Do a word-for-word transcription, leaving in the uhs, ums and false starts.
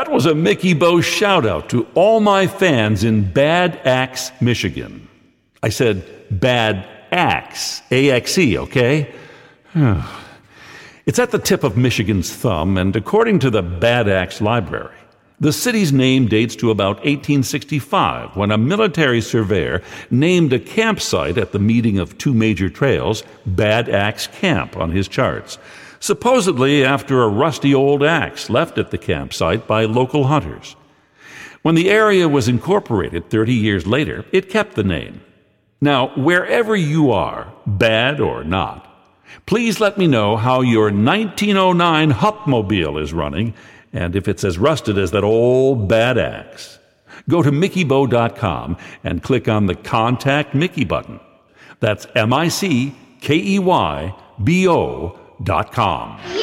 That was a Mickey Bo shout-out to all my fans in Bad Axe, Michigan. I said Bad Axe, A X E, okay? It's at the tip of Michigan's thumb, and according to the Bad Axe Library, the city's name dates to about eighteen sixty-five, when a military surveyor named a campsite at the meeting of two major trails Bad Axe Camp on his charts, supposedly after a rusty old axe left at the campsite by local hunters. When the area was incorporated thirty years later, it kept the name. Now, wherever you are, bad or not, please let me know how your nineteen oh nine Hupmobile is running, and if it's as rusted as that old Bad Axe. Go to Mickey Bo dot com and click on the Contact Mickey button. That's M I C K E Y B O dot com.